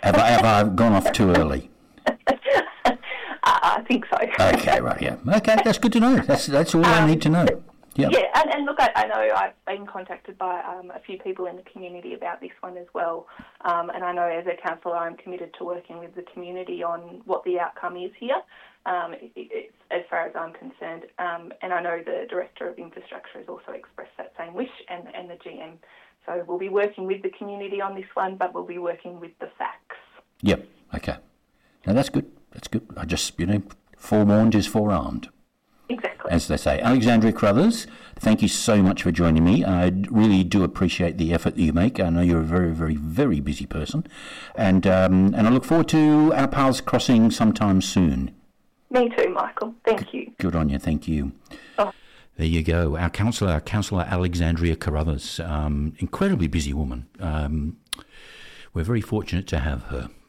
have I gone off too early? I think so. Okay, right, yeah. Okay, that's good to know. That's all I need to know. Yep. Yeah, and look, I know I've been contacted by a few people in the community about this one as well, and I know as a councillor I'm committed to working with the community on what the outcome is here, as far as I'm concerned, and I know the Director of Infrastructure has also expressed that same wish, and the GM. So we'll be working with the community on this one, but we'll be working with the facts. Yep, okay. Now that's good. That's good. I just, forewarned is forearmed. Exactly. As they say. Alexandria Carruthers, thank you so much for joining me. I really do appreciate the effort that you make. I know you're a very, very, very busy person. And I look forward to our paths crossing sometime soon. Me too, Michael. Thank you. Good on you. Thank you. Oh. There you go. Our councillor Alexandria Carruthers. Incredibly busy woman. We're very fortunate to have her.